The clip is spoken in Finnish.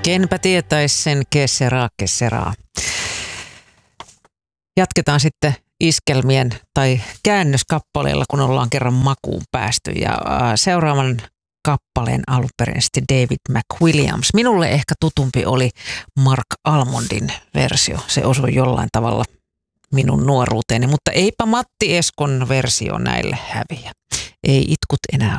Kenpä tietäisi sen, kesseraa. Jatketaan sitten iskelmien tai käännöskappaleilla, kun ollaan kerran makuun päästy. Ja seuraavan kappaleen alunperäisesti David McWilliams. Minulle ehkä tutumpi oli Mark Almondin versio. Se osui jollain tavalla minun nuoruuteeni, mutta eipä Matti Eskon versio näille häviä. Ei itkut enää